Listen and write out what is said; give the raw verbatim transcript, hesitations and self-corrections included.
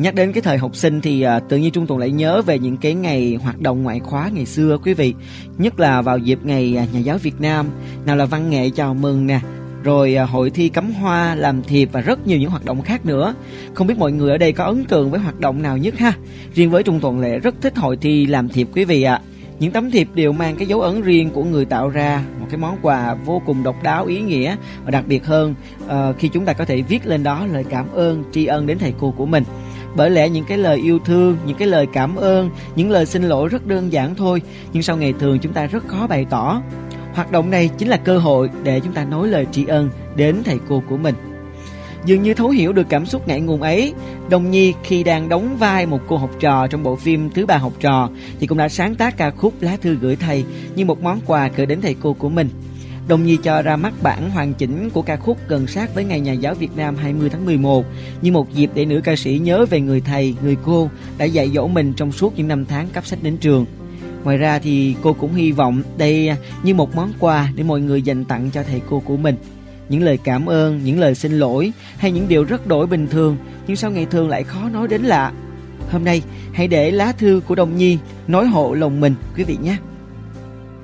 Nhắc đến cái thời học sinh thì à, tự nhiên Trung Tùng lại nhớ về những cái ngày hoạt động ngoại khóa ngày xưa quý vị. Nhất là vào dịp ngày à, Nhà giáo Việt Nam, nào là văn nghệ chào mừng nè, rồi à, hội thi cắm hoa, làm thiệp và rất nhiều những hoạt động khác nữa. Không biết mọi người ở đây có ấn tượng với hoạt động nào nhất ha? Riêng với Trung Tùng lại rất thích hội thi làm thiệp quý vị ạ. À. Những tấm thiệp đều mang cái dấu ấn riêng của người tạo ra, một cái món quà vô cùng độc đáo, ý nghĩa và đặc biệt hơn uh, khi chúng ta có thể viết lên đó lời cảm ơn, tri ân đến thầy cô của mình. Bởi lẽ những cái lời yêu thương, những cái lời cảm ơn, những lời xin lỗi rất đơn giản thôi, nhưng sau ngày thường chúng ta rất khó bày tỏ. Hoạt động này chính là cơ hội để chúng ta nói lời tri ân đến thầy cô của mình. Dường như thấu hiểu được cảm xúc ngại ngùng ấy, Đồng Nhi khi đang đóng vai một cô học trò trong bộ phim Thứ Ba Học Trò thì cũng đã sáng tác ca khúc Lá Thư Gửi Thầy như một món quà gửi đến thầy cô của mình. Đồng Nhi cho ra mắt bản hoàn chỉnh của ca khúc gần sát với Ngày Nhà giáo Việt Nam hai mươi tháng mười một như một dịp để nữ ca sĩ nhớ về người thầy, người cô đã dạy dỗ mình trong suốt những năm tháng cấp sách đến trường. Ngoài ra thì cô cũng hy vọng đây như một món quà để mọi người dành tặng cho thầy cô của mình. Những lời cảm ơn, những lời xin lỗi hay những điều rất đổi bình thường nhưng sau ngày thường lại khó nói đến lạ. Hôm nay hãy để lá thư của Đồng Nhi nói hộ lòng mình quý vị nhé.